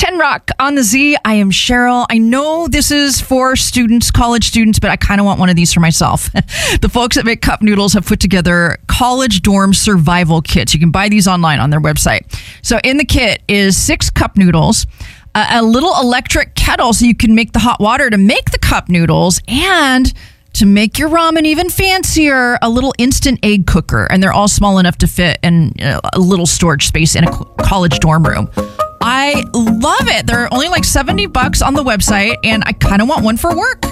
10 Rock on the Z. I am Cheryl. I know this is for students, college students, but I kind of want one of these for myself. The folks that make Cup Noodles have put together college dorm survival kits. You can buy these online on their website. So in the kit is 6 cup noodles, a little electric kettle so you can make the hot water to make the cup noodles, and to make your ramen even fancier, a little instant egg cooker. And they're all small enough to fit in a little storage space in a college dorm room. I love it. They're only like $70 on the website, and I kind of want one for work.